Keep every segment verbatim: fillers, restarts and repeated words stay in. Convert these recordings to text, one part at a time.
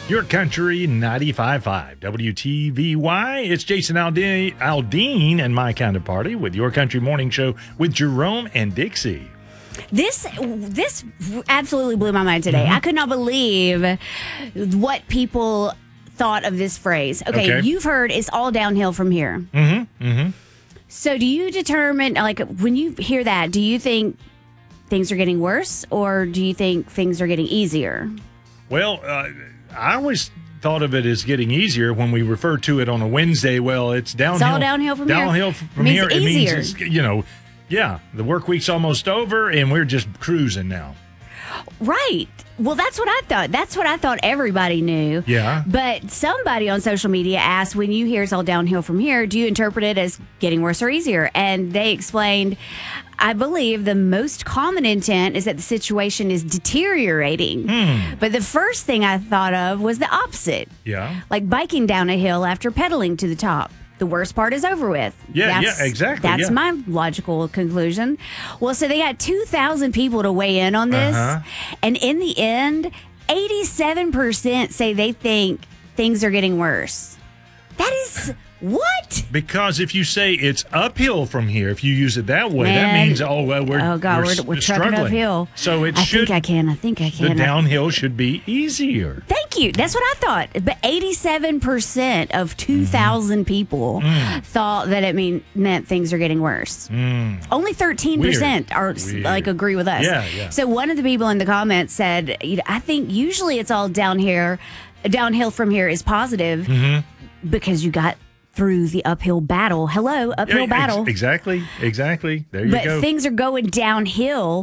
Your Country ninety-five point five W T V Y. It's Jason Aldean, Aldean and my kind of party with Your Country Morning Show with Jerome and Dixie. This this absolutely blew my mind today. Mm-hmm. I could not believe what people thought of this phrase. Okay, Okay. you've heard it's all downhill from here. Mm-hmm. Mm-hmm. So do you determine, like, when you hear that, do you think things are getting worse or do you think things are getting easier? Well, uh, I always thought of it as getting easier when we refer to it on a Wednesday. Well, it's downhill. It's all downhill from here. Downhill from Means here. It easier. means, it's, you know, yeah, the work week's almost over and we're just cruising now. Right. Well, that's what I thought. That's what I thought everybody knew. Yeah. But somebody on social media asked, when you hear it's all downhill from here, do you interpret it as getting worse or easier? And they explained, I believe the most common intent is that the situation is deteriorating. Hmm. But the first thing I thought of was the opposite. Yeah. Like biking down a hill after pedaling to the top. The worst part is over with. Yeah, that's, yeah, exactly, That's yeah. my logical conclusion. Well, so they got two thousand people to weigh in on this. Uh-huh. And in the end, eighty-seven percent say they think things are getting worse. That is what? Because if you say it's uphill from here, if you use it that way, that Man. means, oh, well, we're, Oh, God, we're, we're, we're s- trucking struggling. uphill. So it I should, think I can. I think I the can. downhill should be easier. Thank you. That's what I thought. But eighty-seven percent of two thousand people Mm. thought that it mean, meant things are getting worse. Mm. Only thirteen percent Weird. are Weird. like agree with us. Yeah, yeah. So one of the people in the comments said, you know, I think usually it's all down here, downhill from here is positive Mm-hmm. because you got through the uphill battle. Hello, uphill Yeah, ex- battle. Exactly. Exactly. There you But go. things are going downhill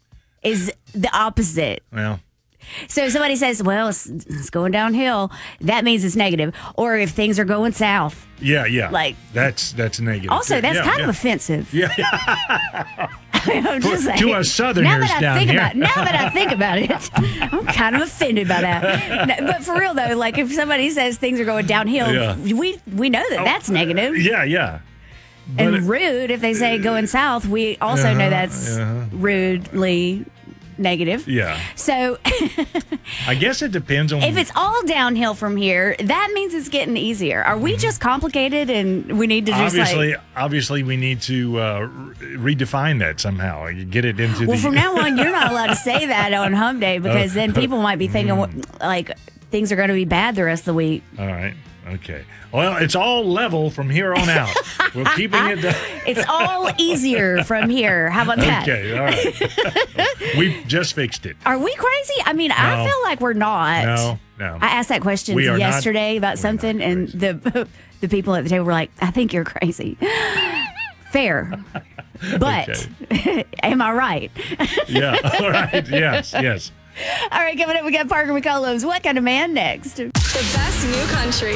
is the opposite. well, So if somebody says, well, it's, it's going downhill, that means it's negative. Or if things are going south. yeah, yeah. Like- that's that's negative. Also, too. that's yeah, kind yeah. of offensive. Yeah, yeah. I'm just To saying. us Southerners now that I down think here. About, now that I think about it, I'm kind of offended by that. No, but for real though, like if somebody says things are going downhill, Yeah. we we know that that's negative. Yeah, yeah. But And it- rude, if they say going south, we also Uh-huh, know that's uh-huh. rudely negative. Yeah. So I guess it depends on if it's all downhill from here, that means it's getting easier. Are we just complicated and we need to just obviously like... obviously we need to uh, re- redefine that somehow. You get it into Well, the from now on, you're not allowed to say that on Hump Day because then people might be thinking, what, like, things are going to be bad the rest of the week. All right. Okay. Well, it's all level from here on out. We're keeping it down. It's all easier from here. How about that? Okay, all right. We've just fixed it. Are we crazy? I mean, I No. feel like we're not. No, no. I asked that question We are not- yesterday about we're something, not and the the people at the table were like, "I think you're crazy." Fair, but am I right? Yeah. All right. Yes. Yes. All right, coming up, we got Parker McCollum's "What Kind of Man" next. The best new country.